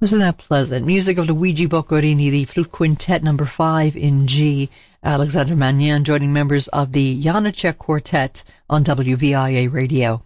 Wasn't that pleasant? Music of Luigi Boccherini, the Flute Quintet number 5 in G. Alexander Magnan joining members of the Janacek Quartet on WVIA Radio.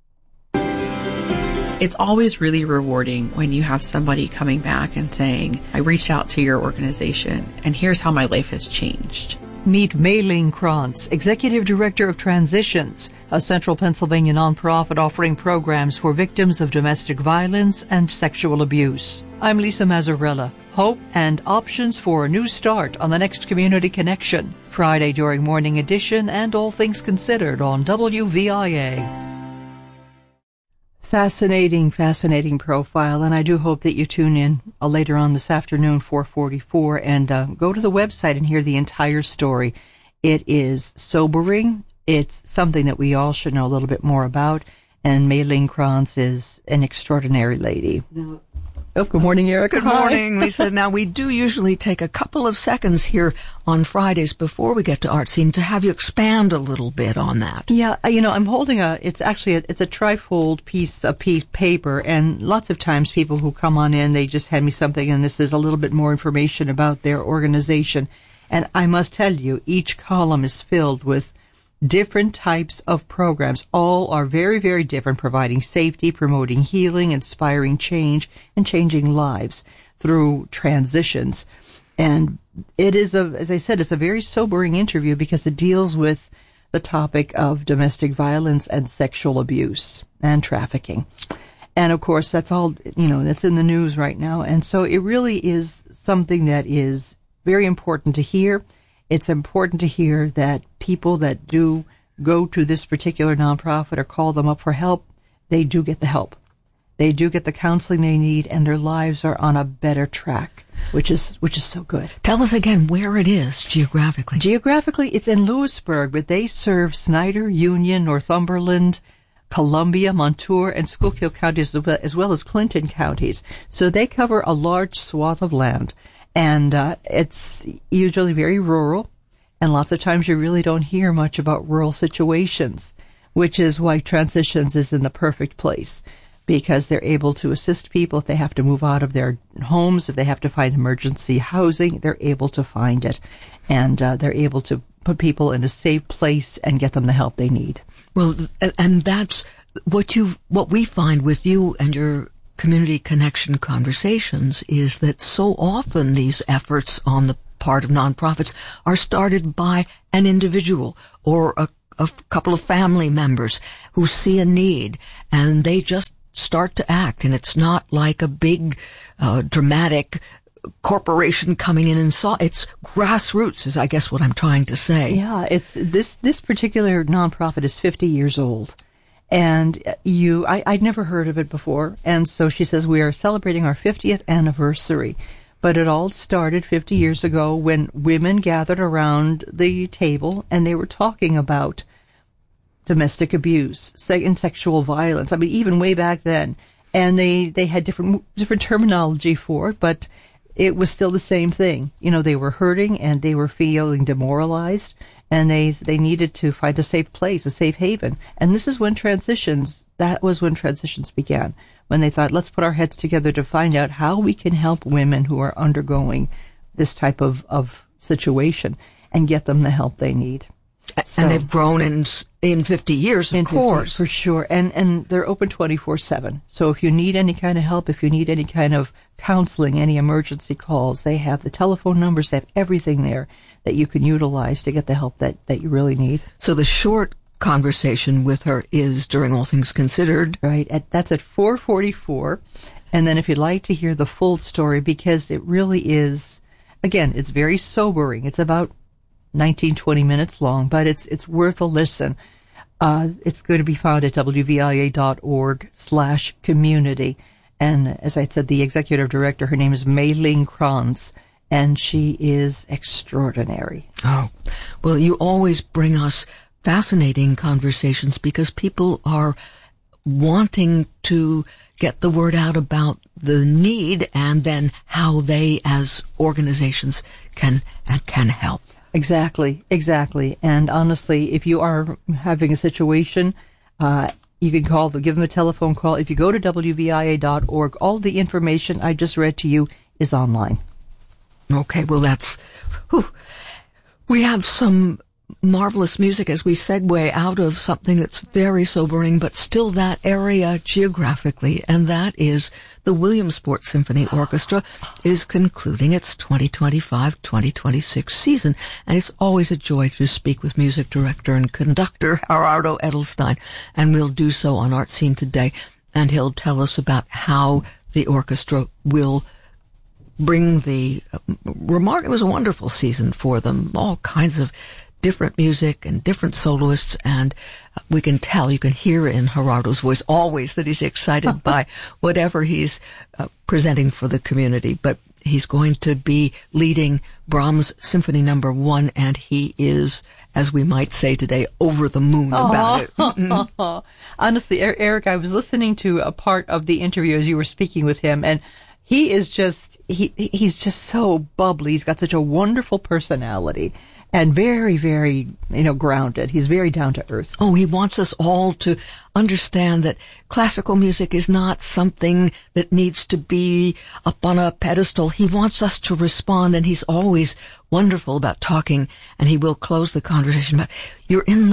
It's always really rewarding when you have somebody coming back and saying, I reached out to your organization and here's how my life has changed. Meet Mei-Ling Krantz, Executive Director of Transitions, a Central Pennsylvania nonprofit offering programs for victims of domestic violence and sexual abuse. I'm Lisa Mazzarella. Hope and options for a new start on the next Community Connection, Friday during Morning Edition and All Things Considered on WVIA. Fascinating profile, and I do hope that you tune in later on this afternoon, 4:44, and go to the website and hear the entire story. It is sobering. It's something that we all should know a little bit more about, and Mei-Ling Krantz is an extraordinary lady. Oh, good morning, Erica. Good morning, Lisa. Now, we do usually take a couple of seconds here on Fridays before we get to Art Scene to have you expand a little bit on that. Yeah, I'm holding it's a trifold piece of paper, and lots of times people who come on in, they just hand me something, and this is a little bit more information about their organization. And I must tell you, each column is filled with different types of programs. All are very, very different, providing safety, promoting healing, inspiring change, and changing lives through transitions. And it is, as I said, it's a very sobering interview because it deals with the topic of domestic violence and sexual abuse and trafficking. And of course, that's all, that's in the news right now. And so it really is something that is very important to hear. It's important to hear that people that do go to this particular nonprofit or call them up for help, they do get the help. They do get the counseling they need, and their lives are on a better track, which is so good. Tell us again where it is geographically. Geographically, it's in Lewisburg, but they serve Snyder, Union, Northumberland, Columbia, Montour, and Schuylkill counties, as well as Clinton counties. So they cover a large swath of land. And it's usually very rural, and lots of times you really don't hear much about rural situations, which is why Transitions is in the perfect place, because they're able to assist people if they have to move out of their homes, if they have to find emergency housing, they're able to find it, and they're able to put people in a safe place and get them the help they need. Well, and that's what we find with you and your Community Connection Conversations is that so often these efforts on the part of nonprofits are started by an individual or a couple of family members who see a need, and they just start to act. And it's not like a big, dramatic corporation coming in and it's grassroots is, I guess, what I'm trying to say. Yeah, it's this particular nonprofit is 50 years old. And I'd never heard of it before. And so she says, we are celebrating our 50th anniversary. But it all started 50 years ago when women gathered around the table and they were talking about domestic abuse and sexual violence. I mean, even way back then. And they had different terminology for it, but it was still the same thing. They were hurting and they were feeling demoralized. And they needed to find a safe place, a safe haven. And this is when that was when Transitions began, when they thought, let's put our heads together to find out how we can help women who are undergoing this type of situation and get them the help they need. So, and they've grown in 50 years, of course. 50, for sure. And they're open 24/7. So if you need any kind of help, if you need any kind of counseling, any emergency calls, they have the telephone numbers, they have everything there that you can utilize to get the help that you really need. So the short conversation with her is during All Things Considered. Right. That's at 4:44. And then if you'd like to hear the full story, because it really is, again, it's very sobering. It's about 19-20 minutes long, but it's worth a listen. It's going to be found at wvia.org/community. And as I said, the executive director, her name is Mei-Ling Krantz, and she is extraordinary. Oh, well, you always bring us fascinating conversations because people are wanting to get the word out about the need and then how they as organizations can help. Exactly. And honestly, if you are having a situation, You can call them, give them a telephone call. If you go to WVIA.org, all the information I just read to you is online. Okay, well we have some marvelous music as we segue out of something that's very sobering, but still that area geographically, and that is the Williamsport Symphony Orchestra is concluding its 2025-2026 season, and it's always a joy to speak with music director and conductor Gerardo Edelstein, and we'll do so on Art Scene today, and he'll tell us about how the orchestra will bring the it was a wonderful season for them, all kinds of different music and different soloists, and you can hear in Gerardo's voice always that he's excited by whatever he's presenting for the community. But he's going to be leading Brahms Symphony No. 1, and he is, as we might say today, over the moon about it. Mm-hmm. Honestly, Eric, I was listening to a part of the interview as you were speaking with him, and he is he's just so bubbly. He's got such a wonderful personality. And very, very, grounded. He's very down to earth. Oh, he wants us all to understand that classical music is not something that needs to be up on a pedestal. He wants us to respond, and he's always wonderful about talking, and he will close the conversation about, you're in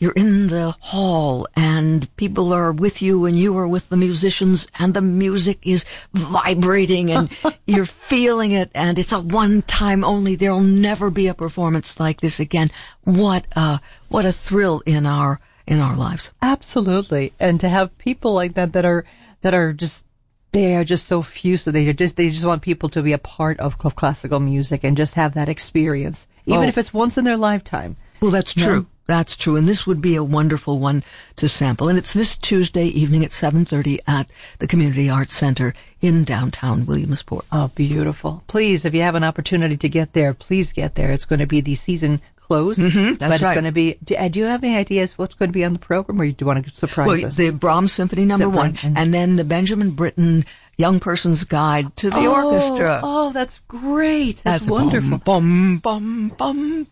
the hall, and people are with you, and you are with the musicians, and the music is vibrating, and you're feeling it, and it's a one-time only. There'll never be a performance like this again. What a thrill in our lives. Absolutely. And to have people like that are just, they are just so effusive. They just want people to be a part of classical music and just have that experience, even if it's once in their lifetime. Well, that's true. Yeah. That's true. And this would be a wonderful one to sample. And it's this Tuesday evening at 7:30 at the Community Arts Center in downtown Williamsport. Oh, beautiful. Please, if you have an opportunity to get there, please get there. It's going to be the season closed. Mm-hmm, that's right. It's going to be, do you have any ideas what's going to be on the program, or do you want to surprise us? The Brahms Symphony No. 1, and then the Benjamin Britten Young Person's Guide to the Orchestra. Oh, that's great. That's wonderful. Bum, bum, bum, bum.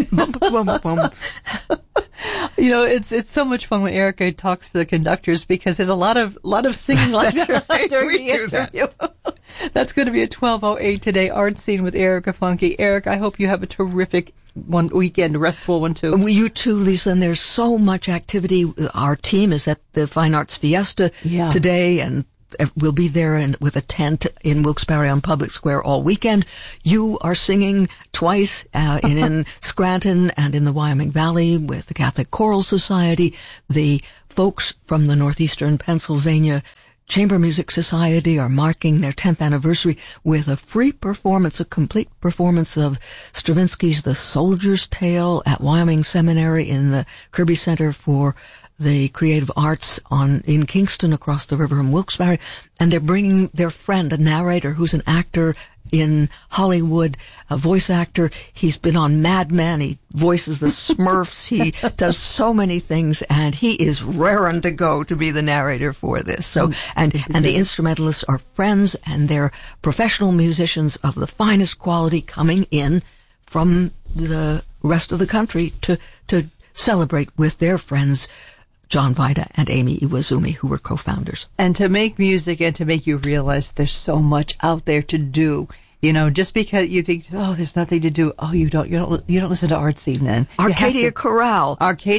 It's so much fun when Erica talks to the conductors, because there's a lot of singing like that right. during the interview. That's going to be at 12:08 today. Art Scene with Erica Funke. Eric, I hope you have a terrific weekend, a restful one too. You too, Lisa. And there's so much activity. Our team is at the Fine Arts Fiesta today, and we'll be there with a tent in Wilkes-Barre on Public Square all weekend. You are singing twice in Scranton and in the Wyoming Valley with the Catholic Choral Society. The folks from the Northeastern Pennsylvania Chamber Music Society are marking their 10th anniversary with a free performance, a complete performance of Stravinsky's The Soldier's Tale at Wyoming Seminary in the Kirby Center for the Creative Arts in Kingston, across the river from Wilkes-Barre. And they're bringing their friend, a narrator who's an actor in Hollywood, a voice actor. He's been on Mad Men. He voices the Smurfs. He does so many things, and he is raring to go to be the narrator for this. So, and the instrumentalists are friends, and they're professional musicians of the finest quality coming in from the rest of the country to celebrate with their friends, John Vida and Amy Iwazumi, who were co-founders. And to make music and to make you realize there's so much out there to do. Just because you think, there's nothing to do. Oh, you don't listen to Art Scene then. Arcadia Chorale,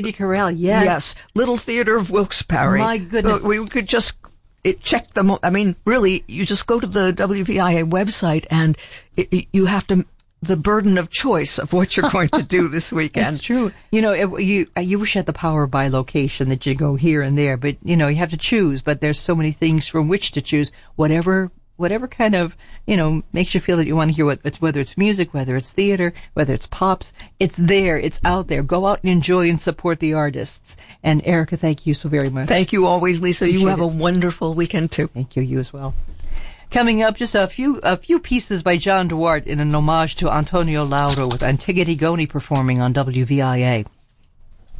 yes. Yes. Little Theater of Wilkes-Barre. My goodness. We could just check them. I mean, really, you just go to the WVIA website and you have to, the burden of choice of what you're going to do this weekend. It's true. You wish you had the power by location that you go here and there, but you have to choose. But there's so many things from which to choose. Whatever kind of makes you feel that you want to hear whether it's music, whether it's theater, whether it's pops. It's there. It's out there. Go out and enjoy and support the artists. And Erica, thank you so very much. Thank you always, Lisa. You have a wonderful weekend too. Thank you. You as well. Coming up, just a few pieces by John Duarte in an homage to Antonio Lauro with Antigone Goni performing on WVIA.